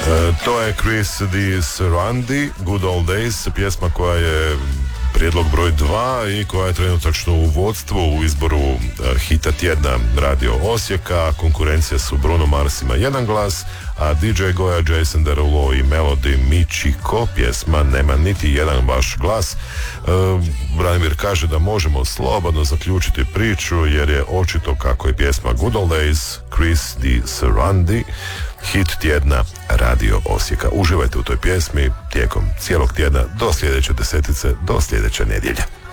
To je Chris Di Sarandi, Good Old Days, pjesma koja je prijedlog broj 2 i koja je trenutačno u vodstvu u izboru hita tjedna Radio Osijeka. Konkurencija su Bruno Mars ima 1 glas, a DJ Goja, Jason Derulo i Melody Michiko pjesma nema niti 1 vaš glas. Branimir kaže da možemo slobodno zaključiti priču jer je očito kako je pjesma Good Old Days, Chris Di Sarandi, hit tjedna Radio Osijeka. Uživajte u toj pjesmi tijekom cijelog tjedna do sljedeće desetice, do sljedeće nedjelje.